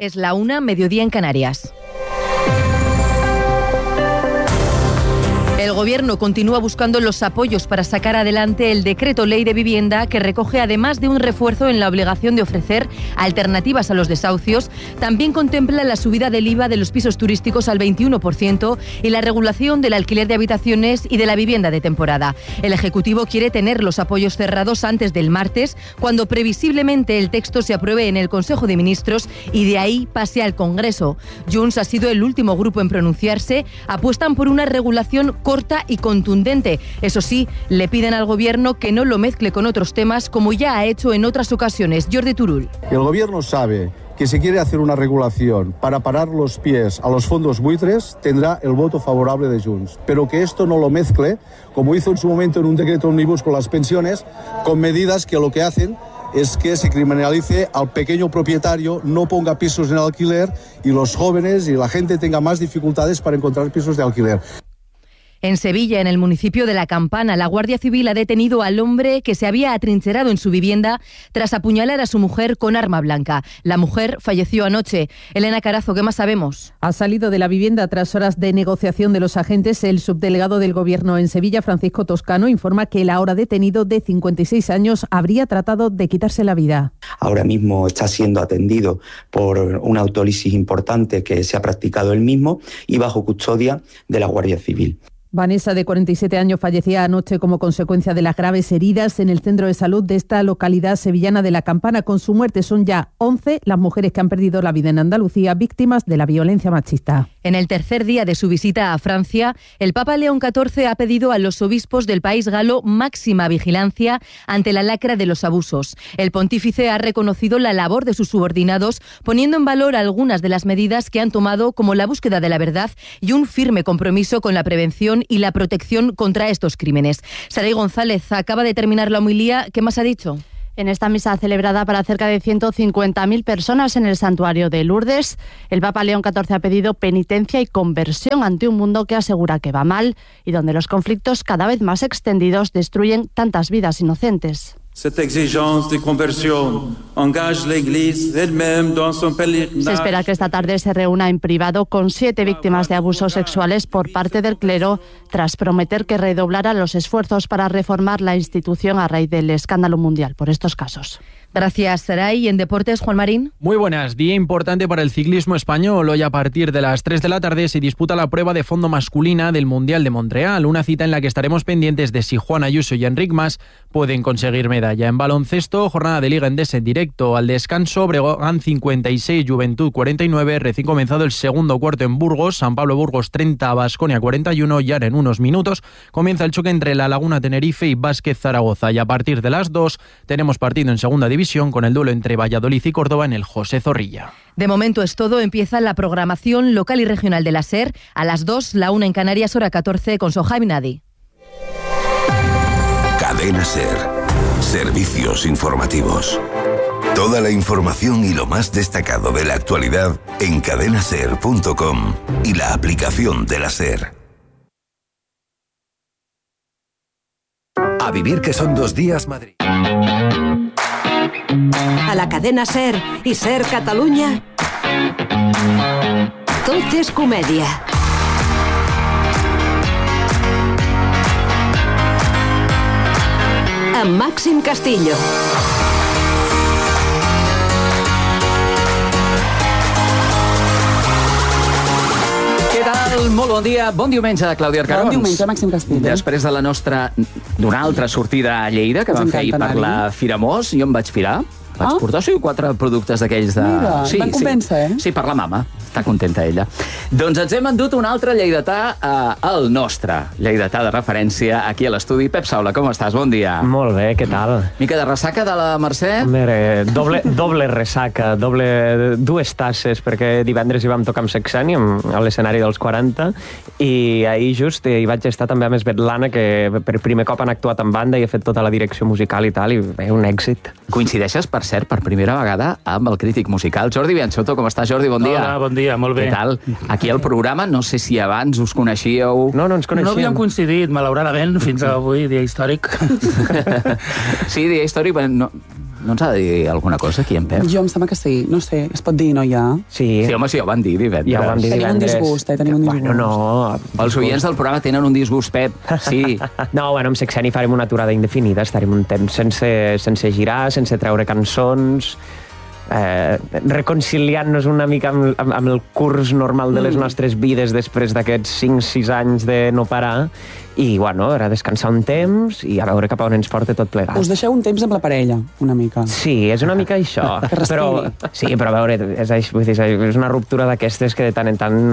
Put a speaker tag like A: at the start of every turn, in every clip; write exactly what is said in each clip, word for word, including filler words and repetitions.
A: Es la una, mediodía en Canarias. El Gobierno continúa buscando los apoyos para sacar adelante el decreto ley de vivienda que recoge, además de un refuerzo en la obligación de ofrecer alternativas a los desahucios, también contempla la subida del I V A de los pisos turísticos al veintiuno por ciento y la regulación del alquiler de habitaciones y de la vivienda de temporada. El Ejecutivo quiere tener los apoyos cerrados antes del martes, cuando previsiblemente el texto se apruebe en el Consejo de Ministros y de ahí pase al Congreso. Junts ha sido el último grupo en pronunciarse. Apuestan por una regulación corta y contundente. Eso sí, le piden al Gobierno que no lo mezcle con otros temas, como ya ha hecho en otras ocasiones. Jordi Turull.
B: El Gobierno sabe que si quiere hacer una regulación para parar los pies a los fondos buitres, tendrá el voto favorable de Junts. Pero que esto no lo mezcle, como hizo en su momento en un decreto ómnibus con las pensiones, con medidas que lo que hacen es que se criminalice al pequeño propietario, no ponga pisos en alquiler y los jóvenes y la gente tenga más dificultades para encontrar pisos de alquiler.
A: En Sevilla, en el municipio de La Campana, la Guardia Civil ha detenido al hombre que se había atrincherado en su vivienda tras apuñalar a su mujer con arma blanca. La mujer falleció anoche. Elena Carazo, ¿qué más sabemos?
C: Ha salido de la vivienda tras horas de negociación de los agentes. El subdelegado del Gobierno en Sevilla, Francisco Toscano, informa que el ahora detenido de cincuenta y seis años habría tratado de quitarse la vida.
D: Ahora mismo está siendo atendido por una autólisis importante que se ha practicado él mismo y bajo custodia de la Guardia Civil.
C: Vanessa, de cuarenta y siete años, fallecía anoche como consecuencia de las graves heridas en el centro de salud de esta localidad sevillana de La Campana. Con su muerte son ya once las mujeres que han perdido la vida en Andalucía víctimas de la violencia machista.
A: En el tercer día de su visita a Francia, el Papa León catorce ha pedido a los obispos del país galo máxima vigilancia ante la lacra de los abusos. El pontífice ha reconocido la labor de sus subordinados, poniendo en valor algunas de las medidas que han tomado, como la búsqueda de la verdad y un firme compromiso con la prevención y la protección contra estos crímenes. Saray González acaba de terminar la homilía. ¿Qué más ha dicho?
E: En esta misa celebrada para cerca de ciento cincuenta mil personas en el santuario de Lourdes, el Papa León catorce ha pedido penitencia y conversión ante un mundo que asegura que va mal y donde los conflictos cada vez más extendidos destruyen tantas vidas inocentes.
F: Cette exigence de conversión engage l'Église elle-même dans son pèlerinage.
E: Se espera que esta tarde se reúna en privado con siete víctimas de abusos sexuales por parte del clero, tras prometer que redoblará los esfuerzos para reformar la institución a raíz del escándalo mundial por estos casos.
A: Gracias, Saray. En deportes, Juan Marín.
G: Muy buenas. Día importante para el ciclismo español. Hoy a partir de las tres de la tarde se disputa la prueba de fondo masculina del Mundial de Montreal, una cita en la que estaremos pendientes de si Juan Ayuso y Enric Mas pueden conseguir medalla. En baloncesto, jornada de Liga Endesa en directo. Al descanso, Breogán cincuenta y seis, Juventud cuarenta y nueve. Recién comenzado el segundo cuarto en Burgos, San Pablo Burgos treinta, Baskonia cuarenta y uno. Y ahora en unos minutos comienza el choque entre La Laguna Tenerife y Vázquez Zaragoza. Y a partir de las dos tenemos partido en segunda división con el duelo entre Valladolid y Córdoba en el José Zorrilla.
A: De momento es todo. Empieza la programación local y regional de la SER. A las dos, la una en Canarias, hora catorce, con Sohaib Nadi.
H: Cadena SER. Servicios informativos. Toda la información y lo más destacado de la actualidad en cadena ser punto com y la aplicación de la SER. A vivir que son dos días Madrid.
I: A la cadena SER i SER Catalunya, tot és comèdia. Amb Màxim Castillo.
J: Què tal? Molt bon dia. Bon diumenge, Clàudia Arcarons.
K: Bon diumenge, Màxim Castillo.
J: Després de la nostra... d'una altra sortida a Lleida, que vam fer ahir per la Firamós, jo em vaig firar. Vaig portar sí, quatre productes d'aquells de...
K: Mira,
J: sí,
K: van convèncer,
J: sí.
K: eh?
J: Sí, per la mama. Està contenta ella. Doncs ens hem endut un altre lleidatà, eh, el nostre lleidatà de referència aquí a l'estudi. Pep Saula, com estàs? Bon dia.
L: Molt bé, què tal?
J: Mica de ressaca de la Mercè?
L: Mira, doble, doble ressaca, doble, dues tasses, perquè divendres hi vam tocar amb Sexeni, a l'escenari dels quaranta, i ahir just hi vaig estar també amb Svetlana, que per primer cop han actuat en banda i ha fet tota la direcció musical i tal, i bé, un èxit.
J: Coincideixes, per cert, per primera vegada amb el crític musical Jordi Bianchotto. Com estàs, Jordi? Bon dia.
M: Hola, bon dia, molt bé.
J: Què tal? Aquí al programa, no sé si abans us coneixíeu...
L: No, no ens coneixíem.
M: No havíem coincidit, malauradament, fins avui, dia històric.
J: Sí, dia històric, no... no ens ha de dir alguna cosa aquí, en Pep?
K: Jo em sembla que sí, no sé, es pot dir, no hi ha?
L: Sí.
J: Sí, home, sí, ho van dir divendres.
L: Ja ho van dir
K: tenim
L: divendres.
K: un disgust, eh? Tenim un disgust.
L: Bueno, no.
J: Els oients del programa tenen un disgust, Pep. Sí.
L: No, bueno, amb Sexeni farem una aturada indefinida, estarem un temps sense, sense girar, sense treure cançons, eh, reconciliant-nos una mica amb, amb, amb el curs normal de les nostres vides després d'aquests cinc sis anys de no parar, i, bueno, era descansar un temps i a veure cap a on ens porta tot plegat.
K: Us deixeu un temps amb la parella, una mica.
L: Sí, és una mica això. Però, sí, però a veure, és, vull dir, és una ruptura d'aquestes que de tant en tant...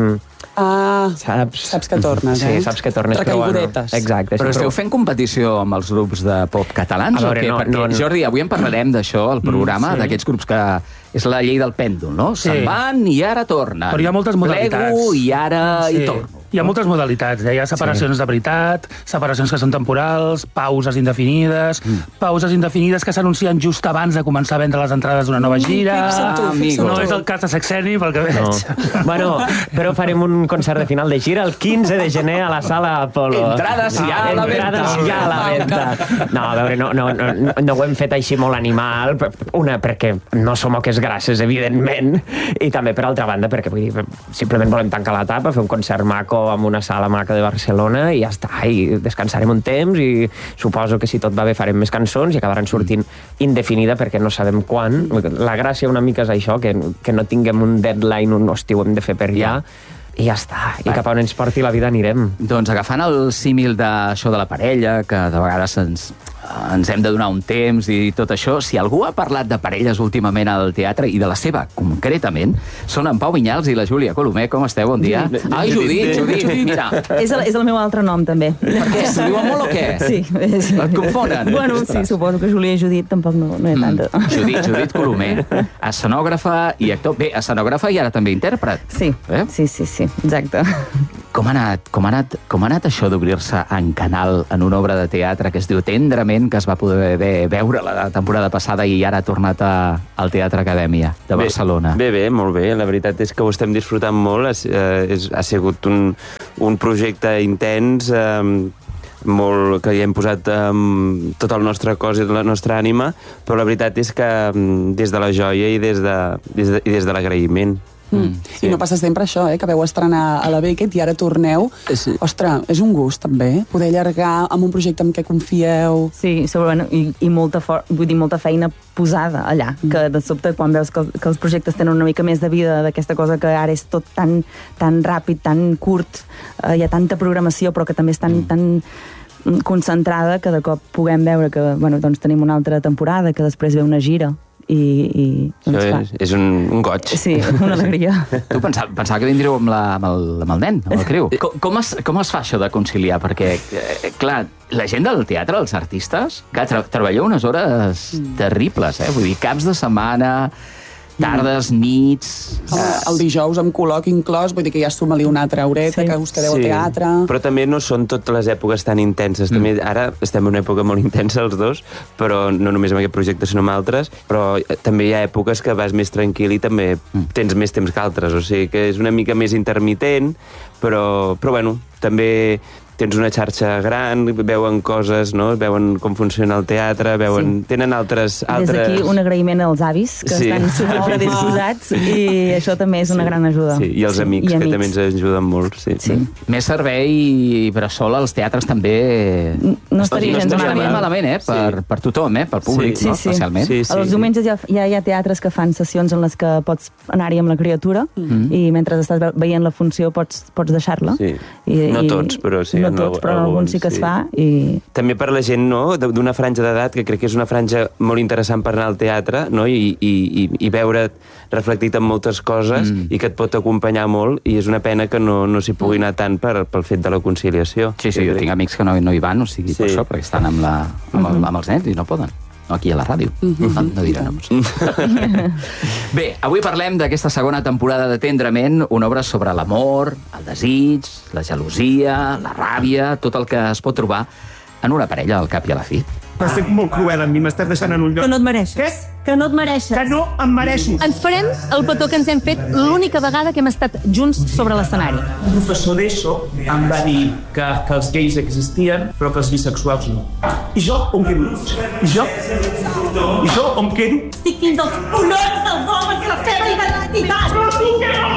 K: Ah,
L: saps,
K: saps que tornes,
L: eh?
K: eh?
L: Sí, saps que tornes.
K: Recaigudetes.
L: Bueno, exacte.
J: Però
L: sí,
J: esteu fent competició amb els grups de pop catalans?
L: A veure,
J: o què?
L: no,
J: Perquè,
L: no, no.
J: Jordi, avui en parlarem d'això, al programa,
M: Mm, sí.
J: d'aquests grups que... És la llei del pèndol, no?
M: Sí.
J: Se'n van i ara tornen.
M: Però hi ha moltes modalitats.
J: Plego i ara
M: Sí.
J: hi torno.
M: Hi ha moltes modalitats, eh? Hi ha separacions sí. de veritat, separacions que són temporals, pauses indefinides, mm. pauses indefinides que s'anuncien just abans de començar a vendre les entrades d'una nova gira.
K: Fixa't tu, fixa't
M: No
K: tu.
M: és el cas de Sexeni, pel que veig.
L: No. Bueno, però farem un concert de final de gira el quinze de gener a la Sala Apolo.
J: Entrades ja a la venda.
L: Entrades ja a la venda. No, a veure, no, no, no, no ho hem fet així molt animal, una, perquè no som oques grasses, evidentment, i també, per altra banda, perquè vull dir, simplement volem tancar la tapa, fer un concert maco amb una sala maca de Barcelona i ja està, i descansarem un temps i suposo que si tot va bé farem més cançons i acabaran sortint indefinida perquè no sabem quan. La gràcia una mica és això, que, que no tinguem un deadline, un hòstia, ho hem de fer per ja, i ja està, i cap a on ens porti la vida anirem.
J: Doncs agafant el símil d'això de la parella, que de vegades ens, ens hem de donar un temps i tot això, si algú ha parlat de parelles últimament al teatre i de la seva concretament, són en Pau Vinyals i la Júlia Colomer. Com esteu? Bon dia. Ai, Judit, Judit, mira.
N: És el, és el meu altre nom, també.
J: Per què? S'ho diuen molt o què?
N: Sí. És...
J: Et confonen?
N: Bueno, sí, suposo que Júlia i Judit tampoc no, no hi ha tanta.
J: Mm. Judit, Judit Colomer, escenògrafa i actor. Bé, escenògrafa i ara també intèrpret.
N: Sí, eh? sí, sí, sí, exacte.
J: Com ha anat, com ha anat, com ha anat això d'obrir-se en canal en una obra de teatre que es diu Tendrament, que es va poder veure la temporada passada i ara ha tornat a, al Teatre Acadèmia de Barcelona?
O: Bé, bé, bé, molt bé. La veritat és que ho estem disfrutant molt. Ha, és, ha sigut un, un projecte intens, eh, molt, que hi hem posat um, tot el nostre cos i la nostra ànima, però la veritat és que um, des de la joia i des de, des de, i des de l'agraïment.
K: Mm. Sí. I no passa sempre això, eh? Que veu estrenar a la Beckett i ara torneu. Sí. Ostres, és un gust també poder allargar amb un projecte en què confieu.
N: Sí, segurament, i, i molta, for, vull dir, molta feina posada allà, mm. que de sobte quan veus que, que els projectes tenen una mica més de vida, d'aquesta cosa que ara és tot tan, tan ràpid, tan curt, eh, hi ha tanta programació però que també és tan, mm. tan concentrada que de cop puguem veure que bueno, doncs tenim una altra temporada, que després ve una gira i, i doncs
O: Això és, és un, un goig.
N: Sí, una alegria.
J: Tu pensava, pensava que vindríeu amb, la, amb, el, amb el nen, amb el criu. Com, com, es, com es fa això de conciliar? Perquè, eh, clar, la gent del teatre, els artistes, clar, tra treballeu unes hores mm. terribles, eh? Vull dir, caps de setmana, tardes, nits...
K: El, el dijous amb col·loqui inclòs, vull dir que ja suma-li una altra horeta, sí. que us quedeu sí. al teatre...
O: Però també no són totes les èpoques tan intenses. Mm. També, ara estem en una època molt intensa els dos, però no només amb aquest projecte, sinó amb altres, però també hi ha èpoques que vas més tranquil i també mm. tens més temps que altres. O sigui que és una mica més intermitent, però, però bueno, també... tens una xarxa gran, veuen coses, no? Veuen com funciona el teatre, veuen... Sí. Tenen altres... altres...
N: Des d'aquí un agraïment als avis, que sí. estan super disposats, i això també és una sí. gran ajuda.
O: Sí, i els sí. amics, I que amics. també ens ajuden molt, sí.
N: sí.
J: Més servei bressol als teatres també...
N: No estaria gens
J: no
N: malament.
J: malament, eh? Per, sí. per tothom, eh? Pel públic,
N: sí.
J: no?
N: Sí, sí.
J: Especialment.
N: Sí, sí. Els diumenges ja, ja hi ha teatres que fan sessions en les que pots anar-hi amb la criatura, mm. i mentre estàs veient la funció pots, pots deixar-la.
O: Sí.
N: I,
O: no tots, però sí.
N: No tots, però alguns sí que es fa. I...
O: També per la gent, no?, d'una franja d'edat, que crec que és una franja molt interessant per anar al teatre, no?, i, i, i, i veure't reflectit en moltes coses mm. i que et pot acompanyar molt, i és una pena que no, no s'hi pugui anar tant per, pel fet de la conciliació.
J: Sí, sí, jo tinc amics que no, no hi van, o sigui, sí. per això, perquè estan amb, la, amb, el, amb els nens i no poden. Aquí a la ràdio. Mm-hmm. No, no diré noms. Bé, avui parlem d'aquesta segona temporada de Tendrament, una obra sobre l'amor, el desig, la gelosia, la ràbia, tot el que es pot trobar en una parella al cap i a la fi.
P: Vas ser molt cruel amb mi, m'estàs deixant en un lloc...
Q: Que no et mereixes.
P: Què?
Q: Que no et mereixes.
P: Que no em mereixo.
Q: Ens farem el petó que ens hem fet l'única vegada que hem estat junts sobre l'escenari.
P: Un professor d'ESO em va dir que, que els gais existien, però que els bisexuals no. I jo, on quedo? I jo... I jo on quedo?
Q: Estic fins als collons